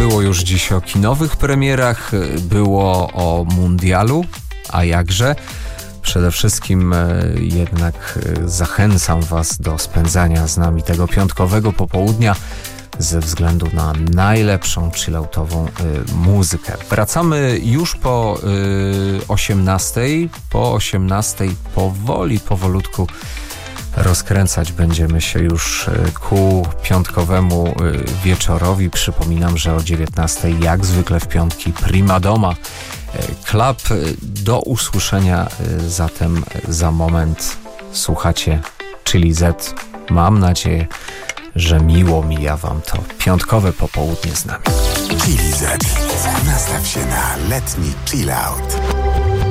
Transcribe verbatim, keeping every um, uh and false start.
Było już dziś o kinowych premierach, było o mundialu, a jakże. Przede wszystkim jednak zachęcam Was do spędzania z nami tego piątkowego popołudnia ze względu na najlepszą chilloutową y, muzykę. Wracamy już po y, osiemnastej. Po osiemnastej powoli, powolutku rozkręcać będziemy się już ku piątkowemu wieczorowi. Przypominam, że o dziewiętnastej jak zwykle w piątki Prima Doma Club. Do usłyszenia zatem za moment. Słuchacie Chili Z. Mam nadzieję, że miło mija Wam to piątkowe popołudnie z nami. Chili Z. Nastaw się na letni chillout.